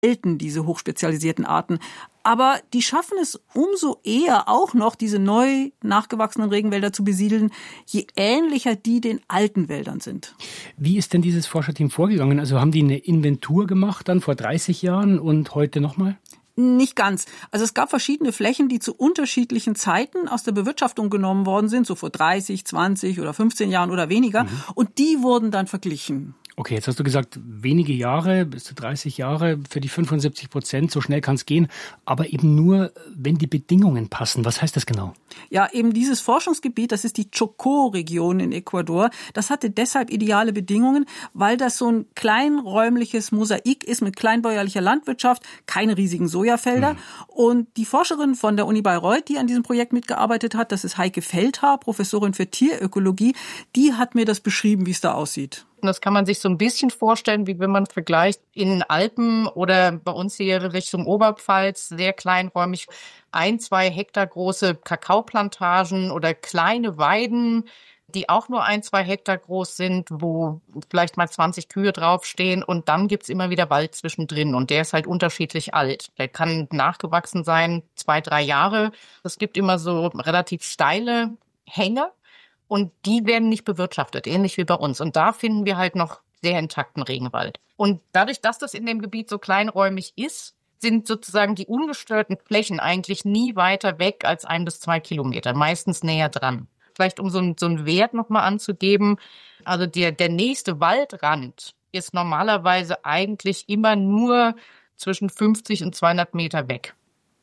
selten, diese hochspezialisierten Arten. Aber die schaffen es umso eher auch noch, diese neu nachgewachsenen Regenwälder zu besiedeln, je ähnlicher die den alten Wäldern sind. Wie ist denn dieses Forscherteam vorgegangen? Also haben die eine Inventur gemacht dann vor 30 Jahren und heute nochmal? Nicht ganz. Also es gab verschiedene Flächen, die zu unterschiedlichen Zeiten aus der Bewirtschaftung genommen worden sind, so vor 30, 20 oder 15 Jahren oder weniger. Und die wurden dann verglichen. Okay, jetzt hast du gesagt, wenige Jahre, bis zu 30 Jahre für die 75%, so schnell kann es gehen, aber eben nur, wenn die Bedingungen passen. Was heißt das genau? Ja, eben dieses Forschungsgebiet, das ist die Chocó-Region in Ecuador, das hatte deshalb ideale Bedingungen, weil das so ein kleinräumliches Mosaik ist mit kleinbäuerlicher Landwirtschaft, keine riesigen Sojafelder. Und die Forscherin von der Uni Bayreuth, die an diesem Projekt mitgearbeitet hat, das ist Heike Feldhaar, Professorin für Tierökologie, die hat mir das beschrieben, wie es da aussieht. Das kann man sich so ein bisschen vorstellen, wie wenn man vergleicht in den Alpen oder bei uns hier Richtung Oberpfalz, sehr kleinräumig, 1-2 Hektar große Kakaoplantagen oder kleine Weiden, die auch nur 1-2 Hektar groß sind, wo vielleicht mal 20 Kühe draufstehen und dann gibt's immer wieder Wald zwischendrin und der ist halt unterschiedlich alt. Der kann nachgewachsen sein, 2-3 Jahre. Es gibt immer so relativ steile Hänge. Und die werden nicht bewirtschaftet, ähnlich wie bei uns. Und da finden wir halt noch sehr intakten Regenwald. Und dadurch, dass das in dem Gebiet so kleinräumig ist, sind sozusagen die ungestörten Flächen eigentlich nie weiter weg als 1 bis 2 Kilometer, meistens näher dran. Vielleicht um so einen Wert nochmal anzugeben, also der nächste Waldrand ist normalerweise eigentlich immer nur zwischen 50 und 200 Meter weg.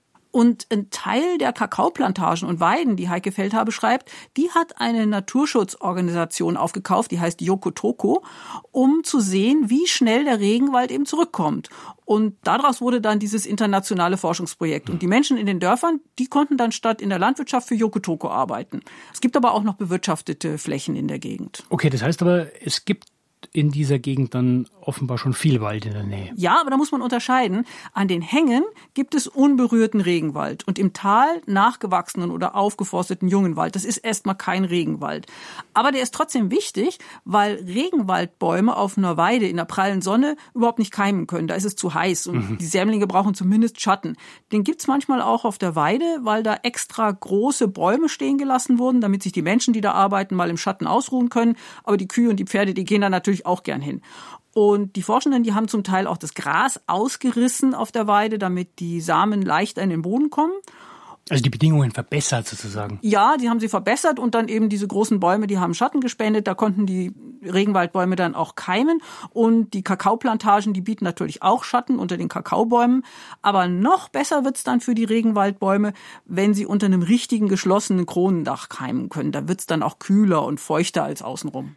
Und ein Teil der Kakaoplantagen und Weiden, die Heike Feldhaar beschreibt, die hat eine Naturschutzorganisation aufgekauft, die heißt Yokotoco, um zu sehen, wie schnell der Regenwald eben zurückkommt. Und daraus wurde dann dieses internationale Forschungsprojekt. Und die Menschen in den Dörfern, die konnten dann statt in der Landwirtschaft für Yokotoco arbeiten. Es gibt aber auch noch bewirtschaftete Flächen in der Gegend. Okay, das heißt aber, es gibt in dieser Gegend dann offenbar schon viel Wald in der Nähe. Ja, aber da muss man unterscheiden. An den Hängen gibt es unberührten Regenwald und im Tal nachgewachsenen oder aufgeforsteten jungen Wald. Das ist erstmal kein Regenwald. Aber der ist trotzdem wichtig, weil Regenwaldbäume auf einer Weide in der prallen Sonne überhaupt nicht keimen können. Da ist es zu heiß und die Sämlinge brauchen zumindest Schatten. Den gibt's manchmal auch auf der Weide, weil da extra große Bäume stehen gelassen wurden, damit sich die Menschen, die da arbeiten, mal im Schatten ausruhen können. Aber die Kühe und die Pferde, die gehen da natürlich auch gern hin. Und die Forschenden, die haben zum Teil auch das Gras ausgerissen auf der Weide, damit die Samen leichter in den Boden kommen. Also die Bedingungen verbessert sozusagen. Ja, die haben sie verbessert und dann eben diese großen Bäume, die haben Schatten gespendet. Da konnten die Regenwaldbäume dann auch keimen. Und die Kakaoplantagen, die bieten natürlich auch Schatten unter den Kakaobäumen. Aber noch besser wird's dann für die Regenwaldbäume, wenn sie unter einem richtigen geschlossenen Kronendach keimen können. Da wird's dann auch kühler und feuchter als außenrum.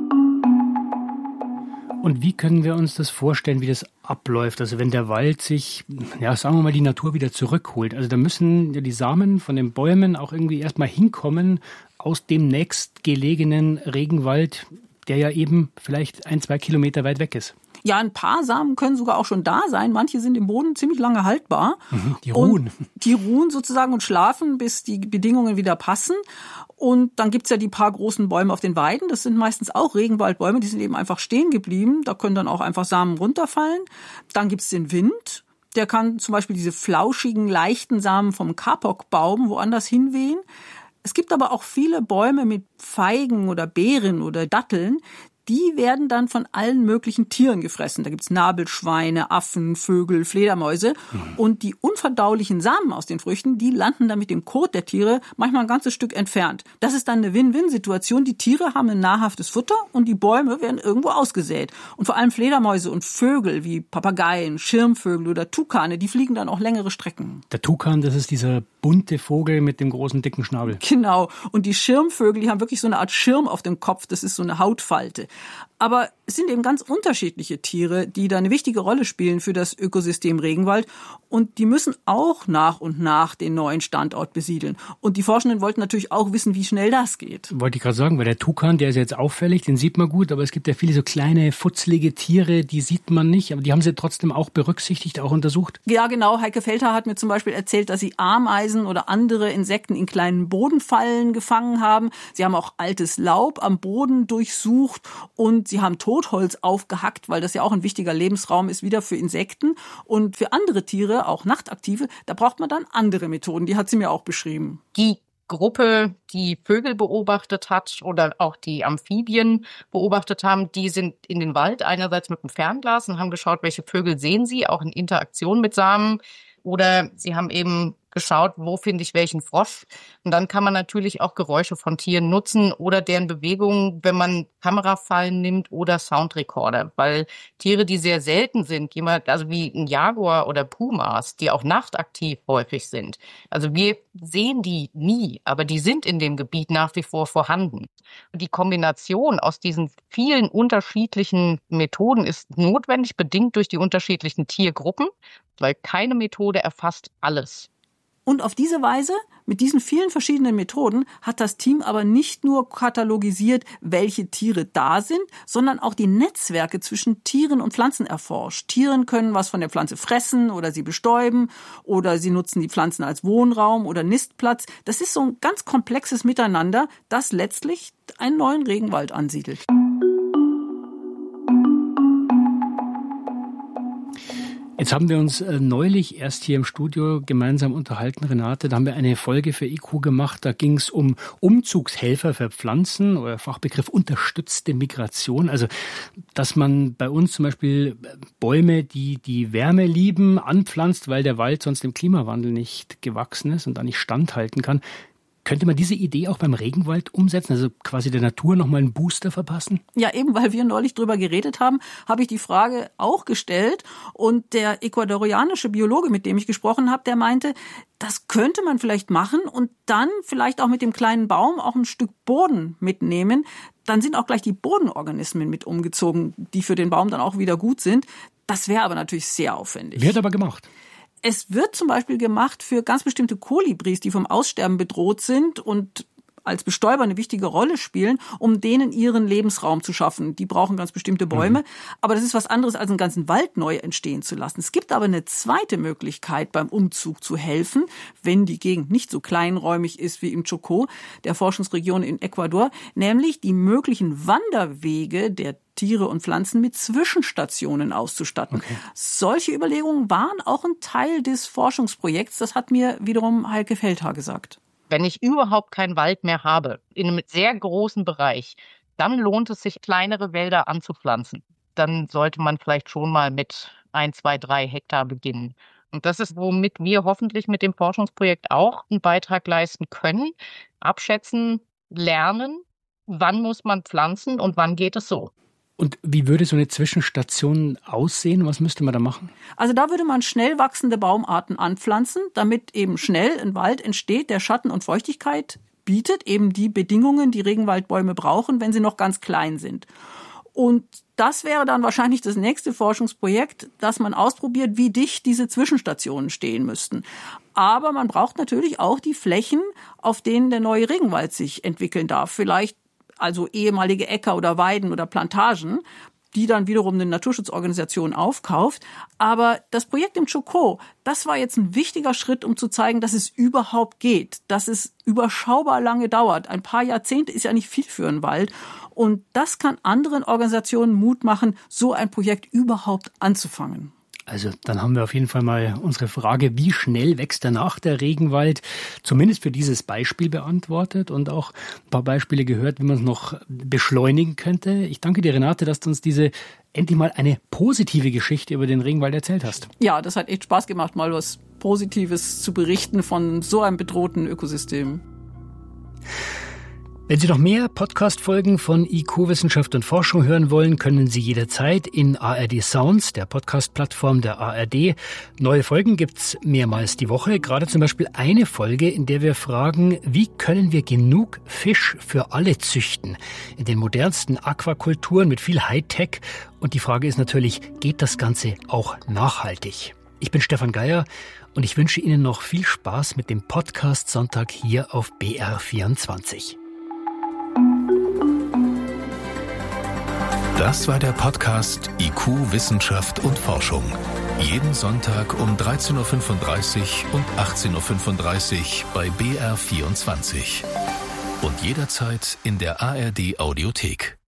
Und wie können wir uns das vorstellen, wie das abläuft? Also wenn der Wald sich, ja, sagen wir mal, die Natur wieder zurückholt. Also da müssen ja die Samen von den Bäumen auch irgendwie erstmal hinkommen aus dem nächstgelegenen Regenwald, der ja eben vielleicht 1-2 Kilometer weit weg ist. Ja, ein paar Samen können sogar auch schon da sein. Manche sind im Boden ziemlich lange haltbar. Die ruhen. Und die ruhen sozusagen und schlafen, bis die Bedingungen wieder passen. Und dann gibt's ja die paar großen Bäume auf den Weiden. Das sind meistens auch Regenwaldbäume. Die sind eben einfach stehen geblieben. Da können dann auch einfach Samen runterfallen. Dann gibt's den Wind. Der kann zum Beispiel diese flauschigen, leichten Samen vom Kapokbaum woanders hinwehen. Es gibt aber auch viele Bäume mit Feigen oder Beeren oder Datteln. Die werden dann von allen möglichen Tieren gefressen. Da gibt's Nabelschweine, Affen, Vögel, Fledermäuse. Und die unverdaulichen Samen aus den Früchten, die landen dann mit dem Kot der Tiere manchmal ein ganzes Stück entfernt. Das ist dann eine Win-Win-Situation. Die Tiere haben ein nahrhaftes Futter und die Bäume werden irgendwo ausgesät. Und vor allem Fledermäuse und Vögel wie Papageien, Schirmvögel oder Tukane, die fliegen dann auch längere Strecken. Der Tukan, das ist dieser bunte Vogel mit dem großen, dicken Schnabel. Genau. Und die Schirmvögel, die haben wirklich so eine Art Schirm auf dem Kopf. Das ist so eine Hautfalte. Aber es sind eben ganz unterschiedliche Tiere, die da eine wichtige Rolle spielen für das Ökosystem Regenwald. Und die müssen auch nach und nach den neuen Standort besiedeln. Und die Forschenden wollten natürlich auch wissen, wie schnell das geht. Wollte ich gerade sagen, weil der Tukan, der ist jetzt auffällig, den sieht man gut. Aber es gibt ja viele so kleine, futzlige Tiere, die sieht man nicht. Aber die haben sie trotzdem auch berücksichtigt, auch untersucht. Ja, genau. Heike Feldhaar hat mir zum Beispiel erzählt, dass sie Ameisen oder andere Insekten in kleinen Bodenfallen gefangen haben. Sie haben auch altes Laub am Boden durchsucht und sie haben Totholz aufgehackt, weil das ja auch ein wichtiger Lebensraum ist, wieder für Insekten. Und für andere Tiere, auch nachtaktive, da braucht man dann andere Methoden. Die hat sie mir auch beschrieben. Die Gruppe, die Vögel beobachtet hat oder auch die Amphibien beobachtet haben, die sind in den Wald einerseits mit dem Fernglas und haben geschaut, welche Vögel sehen sie, auch in Interaktion mit Samen. Oder sie haben eben geschaut, wo finde ich welchen Frosch. Und dann kann man natürlich auch Geräusche von Tieren nutzen oder deren Bewegungen, wenn man Kamerafallen nimmt oder Soundrecorder. Weil Tiere, die sehr selten sind, also wie ein Jaguar oder Pumas, die auch nachtaktiv häufig sind. Also wir sehen die nie, aber die sind in dem Gebiet nach wie vor vorhanden. Und die Kombination aus diesen vielen unterschiedlichen Methoden ist notwendig, bedingt durch die unterschiedlichen Tiergruppen, weil keine Methode erfasst alles. Und auf diese Weise, mit diesen vielen verschiedenen Methoden, hat das Team aber nicht nur katalogisiert, welche Tiere da sind, sondern auch die Netzwerke zwischen Tieren und Pflanzen erforscht. Tiere können was von der Pflanze fressen oder sie bestäuben oder sie nutzen die Pflanzen als Wohnraum oder Nistplatz. Das ist so ein ganz komplexes Miteinander, das letztlich einen neuen Regenwald ansiedelt. Jetzt haben wir uns neulich erst hier im Studio gemeinsam unterhalten, Renate. Da haben wir eine Folge für IQ gemacht. Da ging es um Umzugshelfer für Pflanzen oder Fachbegriff unterstützte Migration. Also, dass man bei uns zum Beispiel Bäume, die Wärme lieben, anpflanzt, weil der Wald sonst dem Klimawandel nicht gewachsen ist und da nicht standhalten kann. Könnte man diese Idee auch beim Regenwald umsetzen, also quasi der Natur nochmal einen Booster verpassen? Ja, eben weil wir neulich drüber geredet haben, habe ich die Frage auch gestellt. Und der ecuadorianische Biologe, mit dem ich gesprochen habe, der meinte, das könnte man vielleicht machen und dann vielleicht auch mit dem kleinen Baum auch ein Stück Boden mitnehmen. Dann sind auch gleich die Bodenorganismen mit umgezogen, die für den Baum dann auch wieder gut sind. Das wäre aber natürlich sehr aufwendig. Wird aber gemacht. Es wird zum Beispiel gemacht für ganz bestimmte Kolibris, die vom Aussterben bedroht sind und als Bestäuber eine wichtige Rolle spielen, um denen ihren Lebensraum zu schaffen. Die brauchen ganz bestimmte Bäume. Aber das ist was anderes, als einen ganzen Wald neu entstehen zu lassen. Es gibt aber eine zweite Möglichkeit, beim Umzug zu helfen, wenn die Gegend nicht so kleinräumig ist wie im Chocó, der Forschungsregion in Ecuador, nämlich die möglichen Wanderwege der Tiere und Pflanzen mit Zwischenstationen auszustatten. Okay. Solche Überlegungen waren auch ein Teil des Forschungsprojekts. Das hat mir wiederum Heike Feldhaar gesagt. Wenn ich überhaupt keinen Wald mehr habe, in einem sehr großen Bereich, dann lohnt es sich, kleinere Wälder anzupflanzen. Dann sollte man vielleicht schon mal mit 1, 2, 3 Hektar beginnen. Und das ist, womit wir hoffentlich mit dem Forschungsprojekt auch einen Beitrag leisten können. Abschätzen, lernen, wann muss man pflanzen und wann geht es so. Und wie würde so eine Zwischenstation aussehen? Was müsste man da machen? Also da würde man schnell wachsende Baumarten anpflanzen, damit eben schnell ein Wald entsteht, der Schatten und Feuchtigkeit bietet, eben die Bedingungen, die Regenwaldbäume brauchen, wenn sie noch ganz klein sind. Und das wäre dann wahrscheinlich das nächste Forschungsprojekt, dass man ausprobiert, wie dicht diese Zwischenstationen stehen müssten. Aber man braucht natürlich auch die Flächen, auf denen der neue Regenwald sich entwickeln darf. Vielleicht also ehemalige Äcker oder Weiden oder Plantagen, die dann wiederum eine Naturschutzorganisation aufkauft. Aber das Projekt im Chocó, das war jetzt ein wichtiger Schritt, um zu zeigen, dass es überhaupt geht, dass es überschaubar lange dauert. Ein paar Jahrzehnte ist ja nicht viel für einen Wald. Und das kann anderen Organisationen Mut machen, so ein Projekt überhaupt anzufangen. Also dann haben wir auf jeden Fall mal unsere Frage, wie schnell wächst danach der Regenwald, zumindest für dieses Beispiel beantwortet und auch ein paar Beispiele gehört, wie man es noch beschleunigen könnte. Ich danke dir, Renate, dass du uns diese endlich mal eine positive Geschichte über den Regenwald erzählt hast. Ja, das hat echt Spaß gemacht, mal was Positives zu berichten von so einem bedrohten Ökosystem. Wenn Sie noch mehr Podcast-Folgen von IQ Wissenschaft und Forschung hören wollen, können Sie jederzeit in ARD Sounds, der Podcast-Plattform der ARD. Neue Folgen gibt's mehrmals die Woche. Gerade zum Beispiel eine Folge, in der wir fragen, wie können wir genug Fisch für alle züchten? In den modernsten Aquakulturen mit viel Hightech. Und die Frage ist natürlich, geht das Ganze auch nachhaltig? Ich bin Stefan Geier und ich wünsche Ihnen noch viel Spaß mit dem Podcast Sonntag hier auf BR24. Das war der Podcast IQ Wissenschaft und Forschung. Jeden Sonntag um 13.35 Uhr und 18.35 Uhr bei BR24. Und jederzeit in der ARD Audiothek.